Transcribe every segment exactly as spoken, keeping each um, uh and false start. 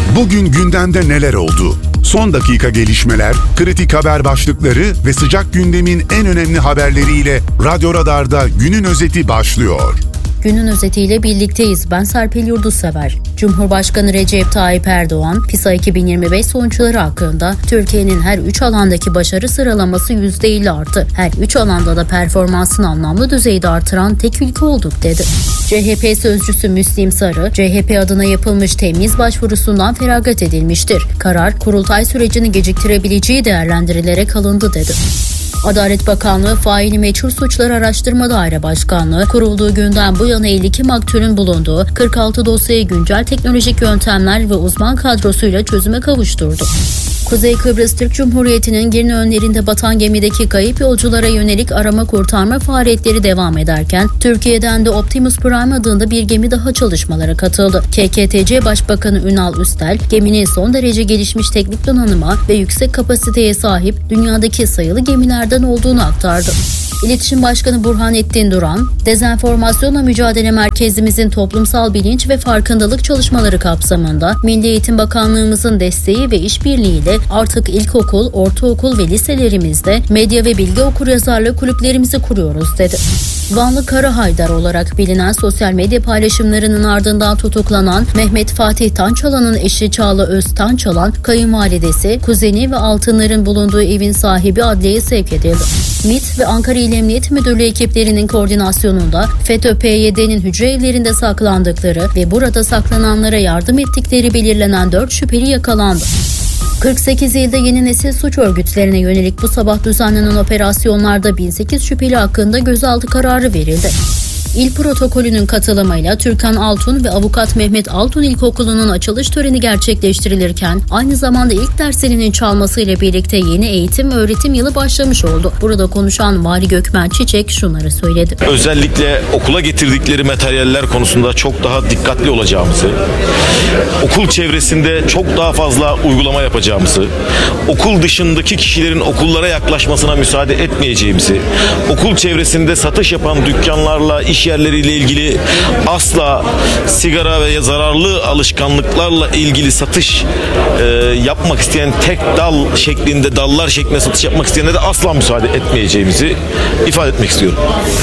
Bugün gündemde neler oldu? Son dakika gelişmeler, kritik haber başlıkları ve sıcak gündemin en önemli haberleriyle Radyo Radar'da günün özeti başlıyor. Günün özetiyle birlikteyiz. Ben Serpil Yurdussever. Cumhurbaşkanı Recep Tayyip Erdoğan, PISA iki bin yirmi beş sonuçları hakkında Türkiye'nin her üç alandaki başarı sıralaması yüzde elli arttı. Her üç alanda da performansını anlamlı düzeyde artıran tek ülke olduk dedi. C H P sözcüsü Müslim Sarı, C H P adına yapılmış temyiz başvurusundan feragat edilmiştir. Karar, kurultay sürecini geciktirebileceği değerlendirilerek alındı dedi. Adalet Bakanlığı Faili Meçhul Suçlar Araştırma Daire Başkanlığı kurulduğu günden bu yana elli iki maktulün bulunduğu kırk altı dosyayı güncel teknolojik yöntemler ve uzman kadrosuyla çözüme kavuşturdu. Kuzey Kıbrıs Türk Cumhuriyeti'nin Girne önlerinde batan gemideki kayıp yolculara yönelik arama kurtarma faaliyetleri devam ederken Türkiye'den de Optimus Prime adında bir gemi daha çalışmalara katıldı. K K T C Başbakanı Ünal Üstel, geminin son derece gelişmiş teknik donanıma ve yüksek kapasiteye sahip dünyadaki sayılı gemilerden olduğunu aktardı. İletişim Başkanı Burhanettin Duran, Dezenformasyonla Mücadele Merkezimizin toplumsal bilinç ve farkındalık çalışmaları kapsamında Milli Eğitim Bakanlığımızın desteği ve işbirliğiyle artık ilkokul, ortaokul ve liselerimizde medya ve bilgi okuryazarlığı kulüplerimizi kuruyoruz dedi. Vanlı Kara Haydar olarak bilinen sosyal medya paylaşımlarının ardından tutuklanan Mehmet Fatih Tançalan'ın eşi Çağla Öz Tançalan, kayınvalidesi, kuzeni ve altınların bulunduğu evin sahibi adliyeye sevk edildi. M İ T ve Ankara İl Emniyet Müdürlüğü ekiplerinin koordinasyonunda FETÖ P Y D'nin hücre evlerinde saklandıkları ve burada saklananlara yardım ettikleri belirlenen dört şüpheli yakalandı. kırk sekiz ilde yeni nesil suç örgütlerine yönelik bu sabah düzenlenen operasyonlarda bin sekiz şüpheli hakkında gözaltı kararı verildi. İl protokolünün katılımıyla Türkan Altun ve Avukat Mehmet Altun İlkokulu'nun açılış töreni gerçekleştirilirken aynı zamanda ilk derslerinin çalmasıyla birlikte yeni eğitim öğretim yılı başlamış oldu. Burada konuşan Vali Gökmen Çiçek şunları söyledi. Özellikle okula getirdikleri materyaller konusunda çok daha dikkatli olacağımızı, okul çevresinde çok daha fazla uygulama yapacağımızı, okul dışındaki kişilerin okullara yaklaşmasına müsaade etmeyeceğimizi, okul çevresinde satış yapan dükkanlarla, iş yerleriyle ilgili asla sigara ve zararlı alışkanlıklarla ilgili satış e, yapmak isteyen tek dal şeklinde dallar şeklinde satış yapmak isteyenlere de asla müsaade etmeyeceğimizi ifade etmek istiyorum.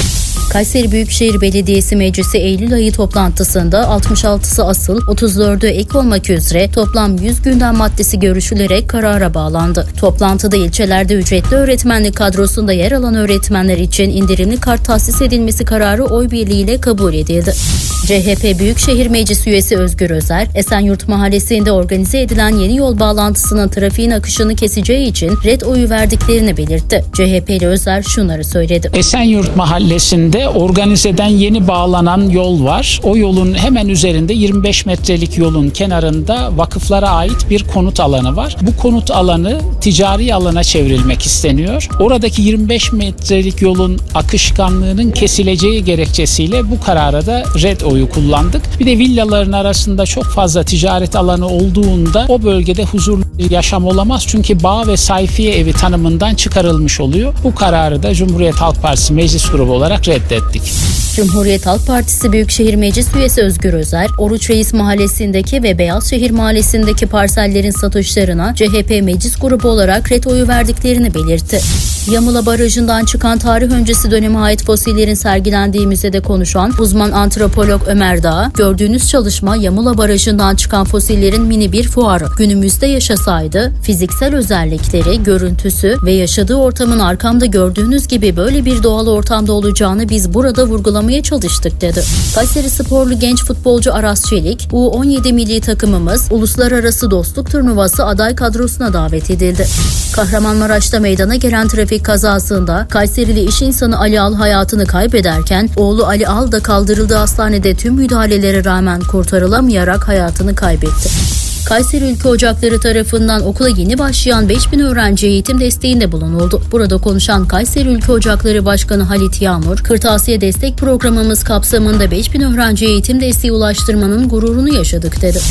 Kayseri Büyükşehir Belediyesi Meclisi Eylül ayı toplantısında altmış altısı asıl, otuz dördü ek olmak üzere toplam yüz gündem maddesi görüşülerek karara bağlandı. Toplantıda ilçelerde ücretli öğretmenlik kadrosunda yer alan öğretmenler için indirimli kart tahsis edilmesi kararı oy birliğiyle kabul edildi. C H P Büyükşehir Meclis Üyesi Özgür Özer, Esenyurt Mahallesi'nde organize edilen yeni yol bağlantısının trafiğin akışını keseceği için red oyu verdiklerini belirtti. C H P'li Özer şunları söyledi. Esenyurt Mahallesi'nde organizeden yeni bağlanan yol var. O yolun hemen üzerinde yirmi beş metrelik yolun kenarında vakıflara ait bir konut alanı var. Bu konut alanı ticari alana çevrilmek isteniyor. Oradaki yirmi beş metrelik yolun akışkanlığının kesileceği gerekçesiyle bu karara da red oyu kullandık. Bir de villaların arasında çok fazla ticaret alanı olduğunda o bölgede huzurlu bir yaşam olamaz. Çünkü bağ ve sayfiye evi tanımından çıkarılmış oluyor. Bu kararı da Cumhuriyet Halk Partisi Meclis Grubu olarak reddettik. Cumhuriyet Halk Partisi Büyükşehir Meclis Üyesi Özgür Özer, Oruç Reis Mahallesi'ndeki ve Beyazşehir Mahallesi'ndeki parsellerin satışlarına C H P Meclis Grubu olarak ret oyu verdiklerini belirtti. Yamula Barajı'ndan çıkan tarih öncesi döneme ait fosillerin sergilendiği müzede konuşan uzman antropolog Ömer Dağ, gördüğünüz çalışma Yamula Barajı'ndan çıkan fosillerin mini bir fuarı. Günümüzde yaşasaydı fiziksel özellikleri, görüntüsü ve yaşadığı ortamın arkamda gördüğünüz gibi böyle bir doğal ortamda olacağını biz burada vurgulamaya çalıştık dedi. Kayseri sporlu genç futbolcu Aras Çelik, U on yedi milli takımımız Uluslararası Dostluk Turnuvası aday kadrosuna davet edildi. Kahramanmaraş'ta meydana gelen trafik kazasında Kayserili iş insanı Ali Al hayatını kaybederken oğlu Ali Al da kaldırıldığı hastanede tüm müdahalelere rağmen kurtarılamayarak hayatını kaybetti. Kayseri Ülke Ocakları tarafından okula yeni başlayan beş bin öğrenciye eğitim desteğinde bulunuldu. Burada konuşan Kayseri Ülke Ocakları Başkanı Halit Yağmur, Kırtasiye Destek Programımız kapsamında beş bin öğrenciye eğitim desteği ulaştırmanın gururunu yaşadık dedi.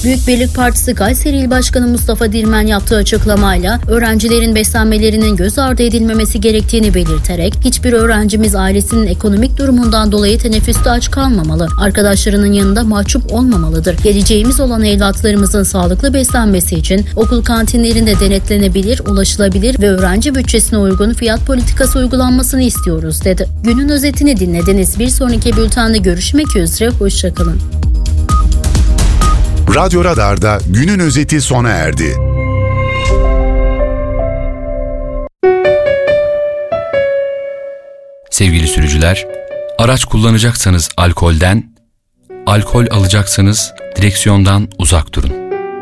Büyük Birlik Partisi Kayseri İl Başkanı Mustafa Dirmen yaptığı açıklamayla öğrencilerin beslenmelerinin göz ardı edilmemesi gerektiğini belirterek hiçbir öğrencimiz ailesinin ekonomik durumundan dolayı teneffüste aç kalmamalı, arkadaşlarının yanında mahcup olmamalıdır. Geleceğimiz olan evlatlarımızın sağlıklı beslenmesi için okul kantinlerinde denetlenebilir, ulaşılabilir ve öğrenci bütçesine uygun fiyat politikası uygulanmasını istiyoruz dedi. Günün özetini dinlediniz. Bir sonraki bültende görüşmek üzere, hoşçakalın. Radyo Radar'da günün özeti sona erdi. Sevgili sürücüler, araç kullanacaksanız alkolden, alkol alacaksanız direksiyondan uzak durun.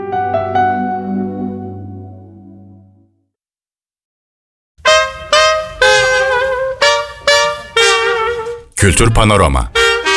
Kültür Panorama.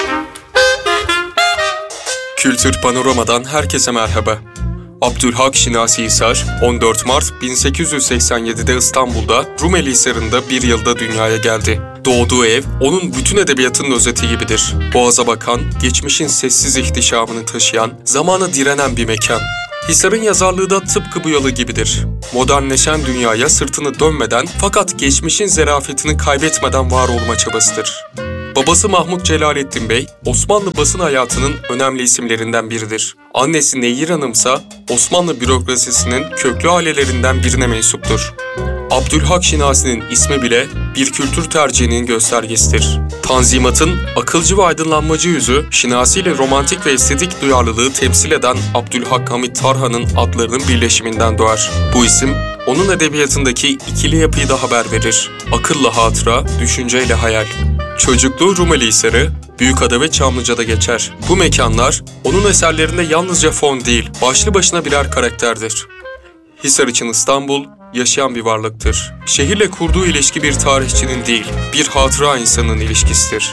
Kültür Panorama'dan herkese merhaba. Abdülhak Şinasi Hisar, on dört Mart bin sekiz yüz seksen yedi'de İstanbul'da Rumeli Hisarı'nda bir yılda dünyaya geldi. Doğduğu ev, onun bütün edebiyatının özeti gibidir. Boğaza bakan, geçmişin sessiz ihtişamını taşıyan, zamana direnen bir mekan. Hisar'ın yazarlığı da tıpkı bu yalı gibidir. Modernleşen dünyaya sırtını dönmeden fakat geçmişin zerafetini kaybetmeden var olma çabasıdır. Babası Mahmut Celalettin Bey, Osmanlı basın hayatının önemli isimlerinden biridir. Annesi Nehir Hanımsa Osmanlı bürokrasisinin köklü ailelerinden birine mensuptur. Abdülhak Şinasi'nin ismi bile bir kültür tercihinin göstergesidir. Tanzimat'ın akılcı ve aydınlanmacı yüzü, Şinasi ile romantik ve estetik duyarlılığı temsil eden Abdülhak Hamit Tarhan'ın adlarının birleşiminden doğar. Bu isim, onun edebiyatındaki ikili yapıyı da haber verir. Akılla hatıra, düşünceyle hayal. Çocukluğu Rumeli Hisarı, Büyükada ve Çamlıca'da geçer. Bu mekanlar, onun eserlerinde yalnızca fon değil, başlı başına birer karakterdir. Hisar için İstanbul, yaşayan bir varlıktır. Şehirle kurduğu ilişki bir tarihçinin değil, bir hatıra insanın ilişkisidir.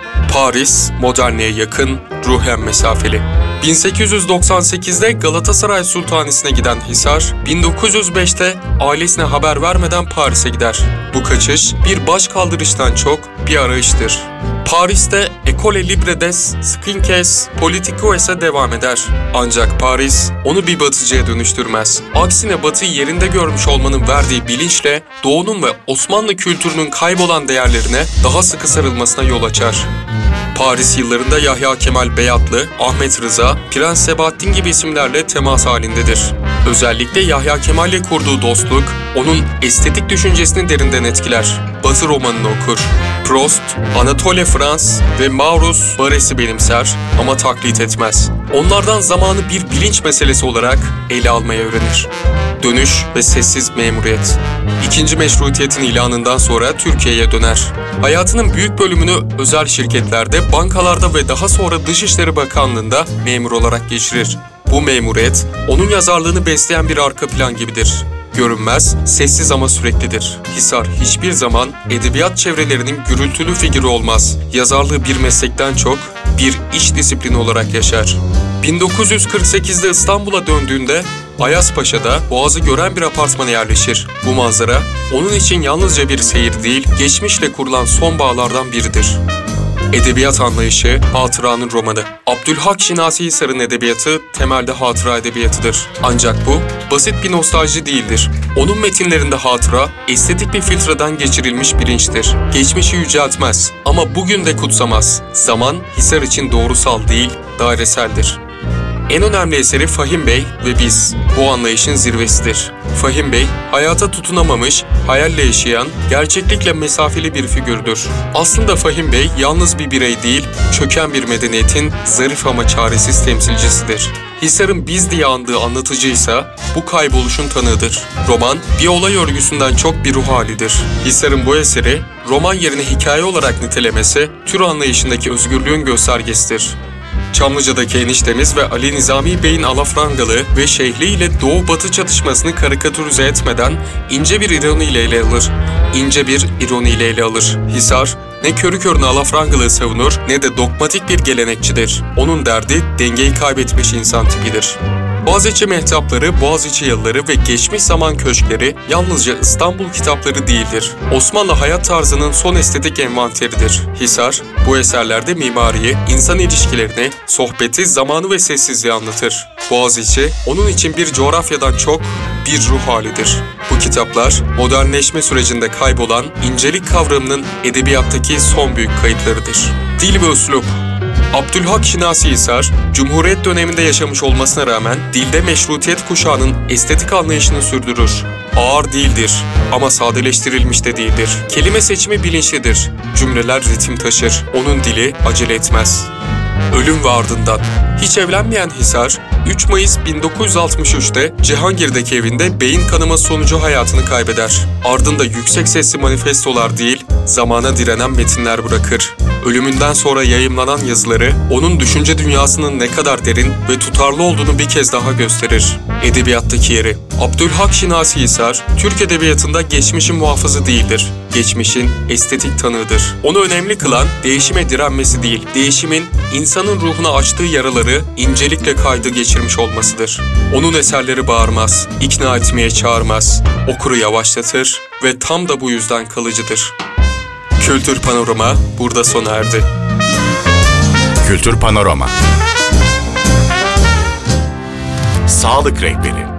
Paris, modernliğe yakın, ruhen mesafeli. bin sekiz yüz doksan sekiz'de Galatasaray Sultanisi'ne giden Hisar, bin dokuz yüz beş'te ailesine haber vermeden Paris'e gider. Bu kaçış bir başkaldırıştan çok bir arayıştır. Paris'te École Libre des Sciences Politiques devam eder. Ancak Paris onu bir batıcıya dönüştürmez. Aksine batıyı yerinde görmüş olmanın verdiği bilinçle Doğu'nun ve Osmanlı kültürünün kaybolan değerlerine daha sıkı sarılmasına yol açar. Paris yıllarında Yahya Kemal Beyatlı, Ahmet Rıza, Prens Sebahattin gibi isimlerle temas halindedir. Özellikle Yahya Kemal'le kurduğu dostluk, onun estetik düşüncesini derinden etkiler. Batı romanını okur. Proust, Anatole France ve Maurus Barres'i benimser ama taklit etmez. Onlardan zamanı bir bilinç meselesi olarak ele almayı öğrenir. Dönüş ve sessiz memuriyet. İkinci meşrutiyetin ilanından sonra Türkiye'ye döner. Hayatının büyük bölümünü özel şirketlerde, bankalarda ve daha sonra Dışişleri Bakanlığı'nda memur olarak geçirir. Bu memuriyet, onun yazarlığını besleyen bir arka plan gibidir. Görünmez, sessiz ama süreklidir. Hisar hiçbir zaman edebiyat çevrelerinin gürültülü figürü olmaz. Yazarlığı bir meslekten çok bir iş disiplini olarak yaşar. bin dokuz yüz kırk sekiz'de İstanbul'a döndüğünde Ayazpaşa'da Boğaz'ı gören bir apartmana yerleşir. Bu manzara onun için yalnızca bir seyir değil, geçmişle kurulan son bağlardan biridir. Edebiyat anlayışı, hatıranın romanı. Abdülhak Şinasi Hisar'ın edebiyatı temelde hatıra edebiyatıdır. Ancak bu basit bir nostalji değildir. Onun metinlerinde hatıra, estetik bir filtreden geçirilmiş bilinçtir. Geçmişi yüceltmez ama bugün de kutsamaz. Zaman, Hisar için doğrusal değil, daireseldir. En önemli eseri Fahim Bey ve Biz, bu anlayışın zirvesidir. Fahim Bey, hayata tutunamamış, hayalle yaşayan, gerçeklikle mesafeli bir figürdür. Aslında Fahim Bey yalnız bir birey değil, çöken bir medeniyetin zarif ama çaresiz temsilcisidir. Hisar'ın Biz diye andığı anlatıcıysa bu kayboluşun tanığıdır. Roman, bir olay örgüsünden çok bir ruh halidir. Hisar'ın bu eseri, roman yerine hikaye olarak nitelemesi, tür anlayışındaki özgürlüğün göstergesidir. Çamlıca'daki eniştemiz ve Ali Nizami Bey'in alafrangalı ve şeyhli ile Doğu-Batı çatışmasını karikatürize etmeden ince bir ironiyle ele alır. İnce bir ironiyle ele alır. Hisar, ne körü körüne alafrangalığı savunur ne de dogmatik bir gelenekçidir. Onun derdi dengeyi kaybetmiş insan tipidir. Boğaziçi mehtapları, Boğaziçi yılları ve geçmiş zaman köşkleri yalnızca İstanbul kitapları değildir. Osmanlı hayat tarzının son estetik envanteridir. Hisar, bu eserlerde mimariyi, insan ilişkilerini, sohbeti, zamanı ve sessizliği anlatır. Boğaziçi, onun için bir coğrafyadan çok bir ruh halidir. Bu kitaplar, modernleşme sürecinde kaybolan incelik kavramının edebiyattaki son büyük kayıtlarıdır. Dil ve üslup. Abdülhak Şinasi Hisar, Cumhuriyet döneminde yaşamış olmasına rağmen dilde meşrutiyet kuşağının estetik anlayışını sürdürür. Ağır değildir ama sadeleştirilmiş de değildir. Kelime seçimi bilinçlidir. Cümleler ritim taşır. Onun dili acele etmez. Ölüm ve ardından. Hiç evlenmeyen Hisar, üç Mayıs bin dokuz yüz altmış üçte Cihangir'deki evinde beyin kanaması sonucu hayatını kaybeder. Ardında yüksek sesli manifestolar değil, zamana direnen metinler bırakır. Ölümünden sonra yayımlanan yazıları, onun düşünce dünyasının ne kadar derin ve tutarlı olduğunu bir kez daha gösterir. Edebiyattaki yeri. Abdülhak Şinasi Hisar, Türk edebiyatında geçmişin muhafızı değildir. Geçmişin estetik tanığıdır. Onu önemli kılan değişime direnmesi değil, değişimin insanın ruhuna açtığı yaraları incelikle kaydı geçirmiş olmasıdır. Onun eserleri bağırmaz, ikna etmeye çağırmaz, okuru yavaşlatır ve tam da bu yüzden kalıcıdır. Kültür Panorama burada sona erdi. Kültür Panorama. Sağlık Rehberi.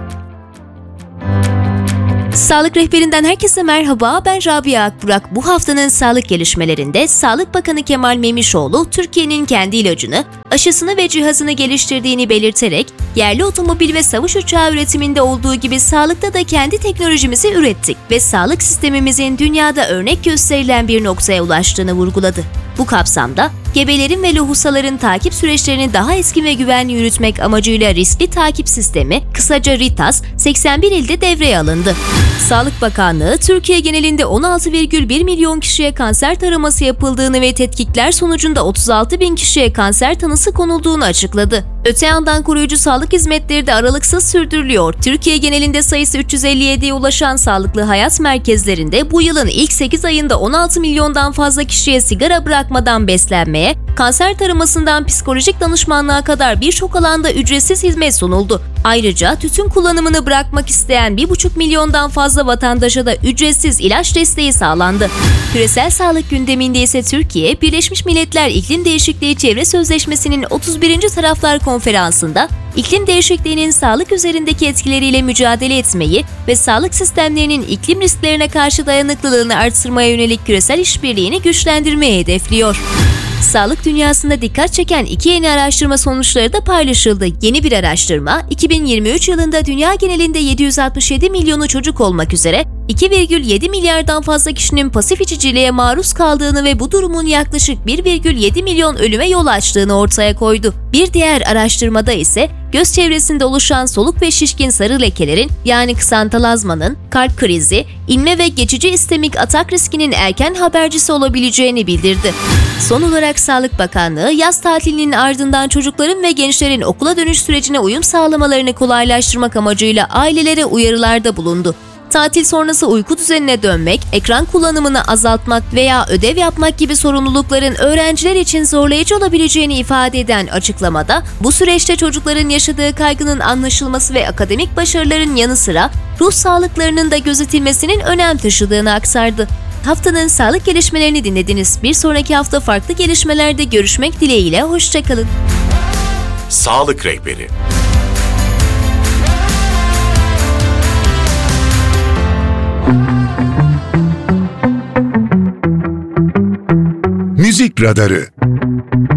Sağlık Rehberinden herkese merhaba, ben Rabia Akburak. Bu haftanın sağlık gelişmelerinde Sağlık Bakanı Kemal Memişoğlu, Türkiye'nin kendi ilacını, aşısını ve cihazını geliştirdiğini belirterek, yerli otomobil ve savaş uçağı üretiminde olduğu gibi sağlıkta da kendi teknolojimizi ürettik ve sağlık sistemimizin dünyada örnek gösterilen bir noktaya ulaştığını vurguladı. Bu kapsamda, gebelerin ve lohusaların takip süreçlerini daha etkin ve güvenli yürütmek amacıyla riskli takip sistemi, kısaca RITAS, seksen bir ilde devreye alındı. Sağlık Bakanlığı, Türkiye genelinde on altı virgül bir milyon kişiye kanser taraması yapıldığını ve tetkikler sonucunda otuz altı bin kişiye kanser tanısı konulduğunu açıkladı. Öte yandan koruyucu sağlık hizmetleri de aralıksız sürdürülüyor. Türkiye genelinde sayısı üç yüz elli yediye ulaşan sağlıklı hayat merkezlerinde bu yılın ilk sekiz ayında on altı milyondan fazla kişiye sigara bırakmadan beslenmeye, kanser taramasından psikolojik danışmanlığa kadar birçok alanda ücretsiz hizmet sunuldu. Ayrıca tütün kullanımını bırakmak isteyen bir buçuk milyondan fazla vatandaşa da ücretsiz ilaç desteği sağlandı. Küresel sağlık gündeminde ise Türkiye, Birleşmiş Milletler İklim Değişikliği Çevre Sözleşmesi'nin otuz birinci Taraflar Konferansı'nda iklim değişikliğinin sağlık üzerindeki etkileriyle mücadele etmeyi ve sağlık sistemlerinin iklim risklerine karşı dayanıklılığını artırmaya yönelik küresel işbirliğini güçlendirmeyi hedefliyor. Sağlık dünyasında dikkat çeken iki yeni araştırma sonuçları da paylaşıldı. Yeni bir araştırma, iki bin yirmi üç yılında dünya genelinde yedi yüz altmış yedi milyonu çocuk olmak üzere iki virgül yedi milyardan fazla kişinin pasif içiciliğe maruz kaldığını ve bu durumun yaklaşık bir virgül yedi milyon ölüme yol açtığını ortaya koydu. Bir diğer araştırmada ise göz çevresinde oluşan soluk ve şişkin sarı lekelerin, yani ksantalazmanın, kalp krizi, inme ve geçici istemik atak riskinin erken habercisi olabileceğini bildirdi. Son olarak Sağlık Bakanlığı, yaz tatilinin ardından çocukların ve gençlerin okula dönüş sürecine uyum sağlamalarını kolaylaştırmak amacıyla ailelere uyarılarda bulundu. Tatil sonrası uyku düzenine dönmek, ekran kullanımını azaltmak veya ödev yapmak gibi sorumlulukların öğrenciler için zorlayıcı olabileceğini ifade eden açıklamada, bu süreçte çocukların yaşadığı kaygının anlaşılması ve akademik başarıların yanı sıra ruh sağlıklarının da gözetilmesinin önem taşıdığını aktardı. Haftanın sağlık gelişmelerini dinlediniz. Bir sonraki hafta farklı gelişmelerde görüşmek dileğiyle, hoşçakalın. Sağlık Rehberi. Müzik Radarı.